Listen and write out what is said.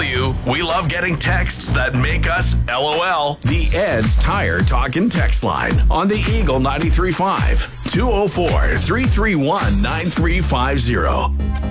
tell you, we love getting texts that make us LOL. The Ed's Tire Talkin' text line on the Eagle 93.5, 204-331-9350.